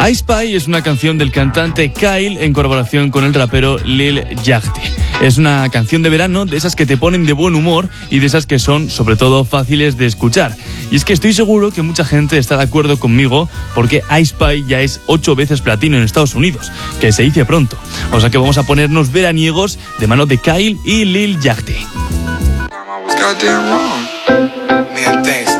I Spy es una canción del cantante Kyle en colaboración con el rapero Lil Yachty. Es una canción de verano, de esas que te ponen de buen humor y de esas que son, sobre todo, fáciles de escuchar. Y es que estoy seguro que mucha gente está de acuerdo conmigo porque I Spy ya es 8 veces platino en Estados Unidos, que se dice pronto. O sea que vamos a ponernos veraniegos de mano de Kyle y Lil Yachty. Goddamn wrong. Man, thanks.